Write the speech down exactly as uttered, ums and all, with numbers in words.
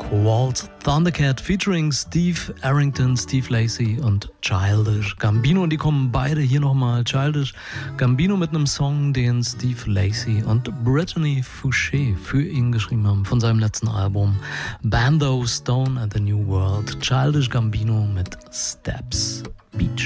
Called Thundercat featuring Steve Arrington, Steve Lacy und Childish Gambino. Und die kommen beide hier nochmal. Childish Gambino mit einem Song, den Steve Lacy und Brittany Fouché für ihn geschrieben haben von seinem letzten Album Bando, Stone and the New World. Childish Gambino mit Steps Beach.